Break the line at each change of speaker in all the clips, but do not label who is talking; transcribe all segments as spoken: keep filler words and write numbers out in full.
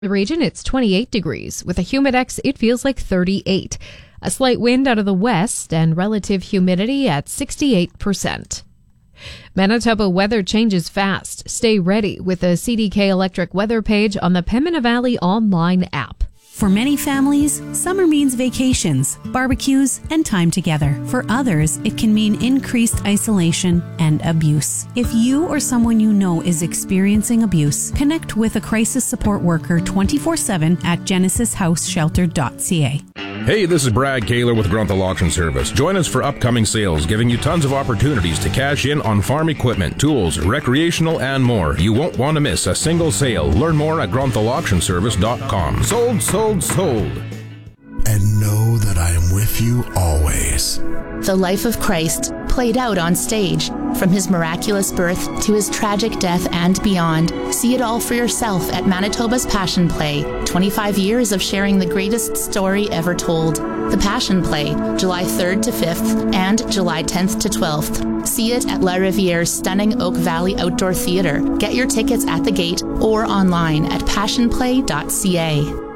The region, it's twenty-eight degrees. With a Humidex, it feels like thirty-eight. A slight wind out of the west and relative humidity at sixty-eight percent. Manitoba weather changes fast. Stay ready with the C D K Electric weather page on the Pembina Valley online app.
For many families, summer means vacations, barbecues, and time together. For others, it can mean increased isolation and abuse. If you or someone you know is experiencing abuse, connect with a crisis support worker twenty-four seven at genesis house shelter dot c a.
Hey, this is Brad Kaler with Grunthal Auction Service. Join us for upcoming sales, giving you tons of opportunities to cash in on farm equipment, tools, recreational, and more. You won't want to miss a single sale. Learn more at grunthal auction service dot com. Sold, sold, sold.
And know that I am with you always.
The life of Christ played out on stage, from his miraculous birth to his tragic death and beyond. See it all for yourself at Manitoba's Passion Play. twenty-five years of sharing the greatest story ever told. The Passion Play, July third to fifth and July tenth to twelfth. See it at La Riviere's stunning Oak Valley Outdoor Theatre. Get your tickets at the gate or online at passion play dot c a.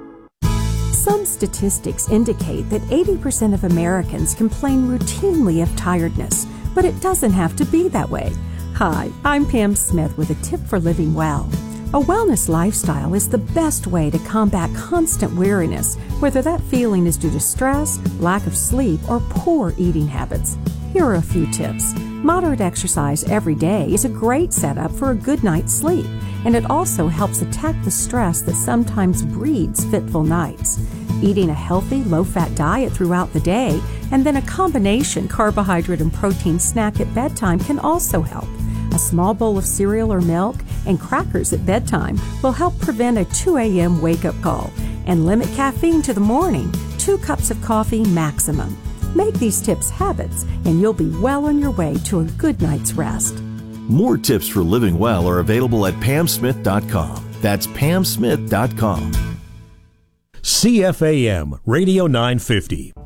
Some statistics indicate that eighty percent of Americans complain routinely of tiredness, but it doesn't have to be that way. Hi, I'm Pam Smith with a tip for living well. A wellness lifestyle is the best way to combat constant weariness, whether that feeling is due to stress, lack of sleep, or poor eating habits. Here are a few tips. Moderate exercise every day is a great setup for a good night's sleep, and it also helps attack the stress that sometimes breeds fitful nights. Eating a healthy, low-fat diet throughout the day, and then a combination carbohydrate and protein snack at bedtime can also help. A small bowl of cereal or milk and crackers at bedtime will help prevent a two a.m. wake-up call, and limit caffeine to the morning, two cups of coffee maximum. Make these tips habits, and you'll be well on your way to a good night's rest.
More tips for living well are available at pam smith dot com. That's pam smith dot com.
C F A M Radio nine fifty.